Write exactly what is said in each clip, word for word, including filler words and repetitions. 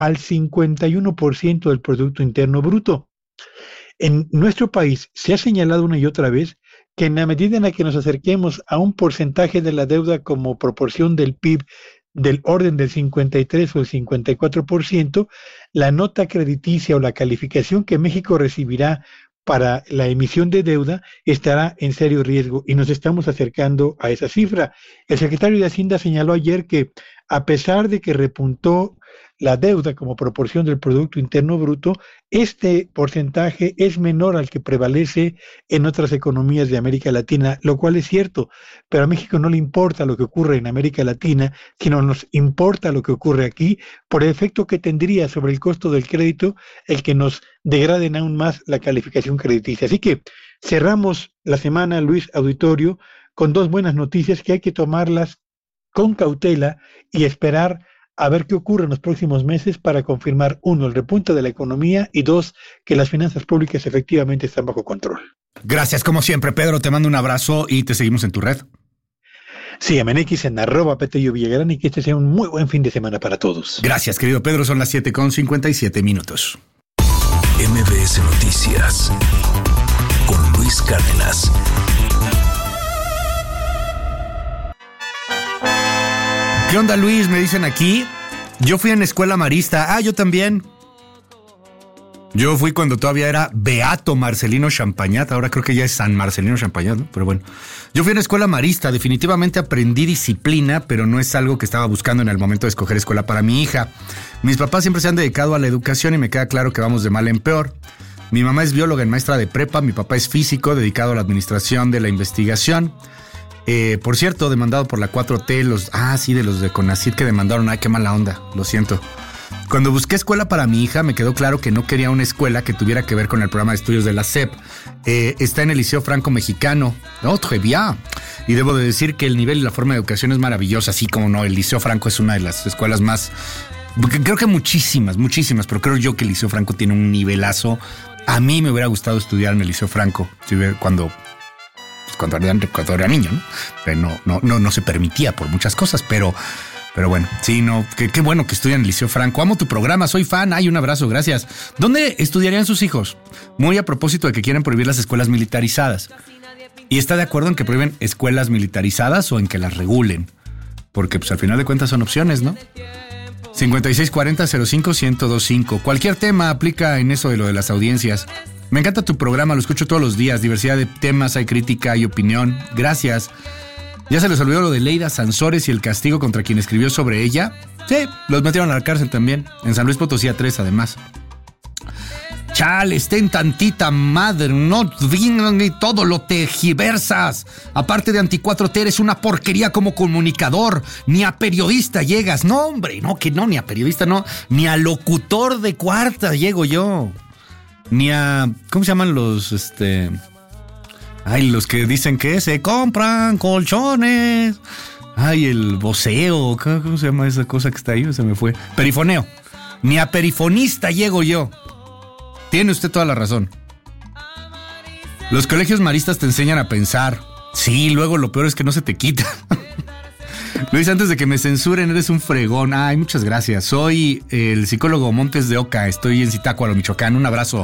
al cincuenta y uno por ciento del Producto Interno Bruto. En nuestro país se ha señalado una y otra vez que en la medida en la que nos acerquemos a un porcentaje de la deuda como proporción del P I B del orden del cincuenta y tres o el cincuenta y cuatro por ciento, la nota crediticia o la calificación que México recibirá para la emisión de deuda estará en serio riesgo y nos estamos acercando a esa cifra. El secretario de Hacienda señaló ayer que a pesar de que repuntó la deuda como proporción del Producto Interno Bruto, este porcentaje es menor al que prevalece en otras economías de América Latina, lo cual es cierto, pero a México no le importa lo que ocurre en América Latina, sino nos importa lo que ocurre aquí por el efecto que tendría sobre el costo del crédito el que nos degraden aún más la calificación crediticia. Así que cerramos la semana, Luis Auditorio, con dos buenas noticias que hay que tomarlas con cautela y esperar a ver qué ocurre en los próximos meses para confirmar, uno, el repunte de la economía y dos, que las finanzas públicas efectivamente están bajo control. Gracias, como siempre, Pedro. Te mando un abrazo y te seguimos en tu red. Sí, en X en arroba Petello Villagrán y que este sea un muy buen fin de semana para todos. Gracias, querido Pedro. Son las siete con cincuenta y siete minutos. M B S Noticias con Luis Cárdenas. ¿Qué onda, Luis? Me dicen aquí. Yo fui en escuela marista. Ah, yo también. Yo fui cuando todavía era Beato Marcelino Champagnat. Ahora creo que ya es San Marcelino Champagnat, ¿no? Pero bueno. Yo fui en escuela marista. Definitivamente aprendí disciplina, pero no es algo que estaba buscando en el momento de escoger escuela para mi hija. Mis papás siempre se han dedicado a la educación y me queda claro que vamos de mal en peor. Mi mamá es bióloga y maestra de prepa. Mi papá es físico, dedicado a la administración de la investigación. Eh, por cierto, demandado por la cuatro T, los, ah, sí, de los de CONACYT que demandaron, ay, qué mala onda, lo siento. Cuando busqué escuela para mi hija, me quedó claro que no quería una escuela que tuviera que ver con el programa de estudios de la S E P. Eh, está en el Liceo Franco Mexicano, oh, très bien. Y debo de decir que el nivel y la forma de educación es maravillosa, así como no, el Liceo Franco es una de las escuelas más, creo que muchísimas, muchísimas, pero creo yo que el Liceo Franco tiene un nivelazo. A mí me hubiera gustado estudiar en el Liceo Franco, cuando... Cuando era, cuando era niño, ¿no? Pero no, no, no, no se permitía por muchas cosas, pero, pero bueno, sí, no, qué, qué bueno que estudian en el Liceo Franco. Amo tu programa, soy fan, ay, un abrazo, gracias. ¿Dónde estudiarían sus hijos? Muy a propósito de que quieren prohibir las escuelas militarizadas. ¿Y está de acuerdo en que prohíben escuelas militarizadas o en que las regulen? Porque pues al final de cuentas son opciones, ¿no? cincuenta y seis cuarenta cero cinco ciento veinticinco. Cualquier tema aplica en eso de lo de las audiencias. Me encanta tu programa, lo escucho todos los días. Diversidad de temas, hay crítica, hay opinión. Gracias. ¿Ya se les olvidó lo de Leida Sansores y el castigo contra quien escribió sobre ella? Sí, los metieron a la cárcel también. En San Luis Potosí a tres, además. Chale, estén tantita madre, no vengan ni todo lo tejiversas. Aparte de anti cuatro T, eres una porquería como comunicador. Ni a periodista llegas. No, hombre, no, que no, ni a periodista no. Ni a locutor de cuarta llego yo. Ni a... ¿Cómo se llaman los, este... Ay, los que dicen que se compran colchones? Ay, el voceo. ¿Cómo se llama esa cosa que está ahí? Se me fue. Perifoneo. Ni a perifonista llego yo. Tiene usted toda la razón. Los colegios maristas te enseñan a pensar. Sí, luego lo peor es que no se te quita. Luis, antes de que me censuren, eres un fregón. Ay, muchas gracias. Soy el psicólogo Montes de Oca. Estoy en Zitácuaro, Michoacán. Un abrazo.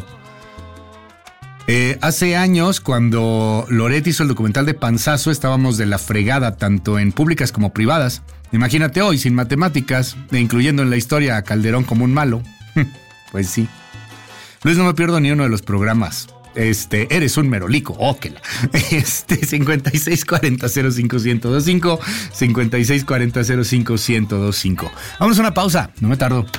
Eh, hace años, cuando Loret hizo el documental de Panzazo, estábamos de la fregada, tanto en públicas como privadas. Imagínate hoy, sin matemáticas, e incluyendo en la historia a Calderón como un malo. Pues sí. Luis, no me pierdo ni uno de los programas. Este, eres un merolico, óquela. Este, cincuenta y seis cuarenta cero cinco ciento veinticinco, cincuenta y seis cuarenta cero cinco ciento veinticinco. Vamos a una pausa, no me tardo.